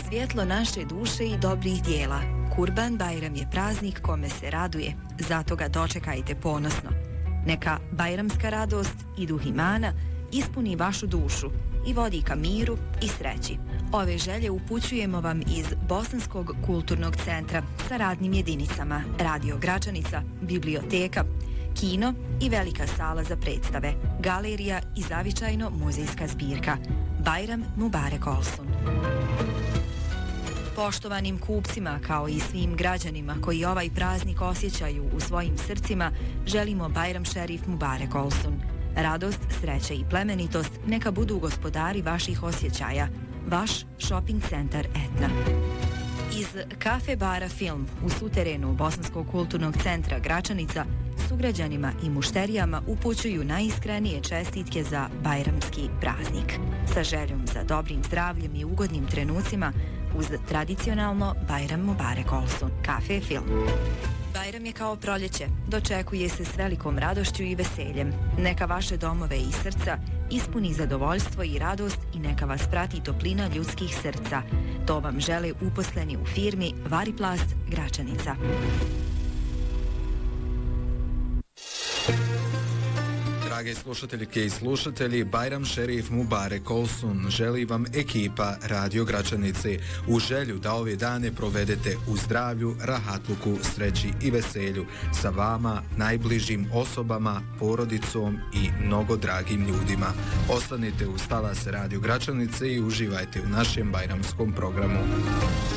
svjetlo naše duše i dobrih dijela. Kurban Bajram je praznik kome se raduje, zato ga dočekajte ponosno. Neka bajramska radost i duh imana ispuni vašu dušu i vodi ka miru i sreći. Ove želje upućujemo vam iz Bosanskog kulturnog centra sa radnim jedinicama Radio Gračanica, biblioteka, kino i velika sala za predstave, galerija i zavičajno muzejska zbirka. Bajram Mubarek Olsun. Poštovanim kupcima kao i svim građanima koji ovaj praznik osjećaju u svojim srcima, želimo Bajram Šerif Mubarek Olsun. Radost, sreća i plemenitost neka budu gospodari vaših osjećaja. Vaš shopping centar Etna. Iz kafe bara Film u suterenu Bosanskog kulturnog centra Gračanica sugrađanima i mušterijama upućuju najiskrenije čestitke za bajramski praznik. Sa željom za dobrim zdravljem i ugodnim trenucima uz tradicionalno Bajram Mubarek Olsun. Kafe Film. Bajram je kao proljeće, dočekuje se s velikom radošću i veseljem. Neka vaše domove i srca ispuni zadovoljstvo i radost i neka vas prati toplina ljudskih srca. To vam žele uposleni u firmi Variplast Gračanica. Drage slušateljke i slušatelji, Bajram Šerif Mubarek Olsun želi vam ekipa Radio Gračanice u želju da ove dane provedete u zdravlju, rahatluku, sreći i veselju sa vama, najbližim osobama, porodicom i mnogo dragim ljudima. Ostanite uz talas Radio Gračanice i uživajte u našem bajramskom programu.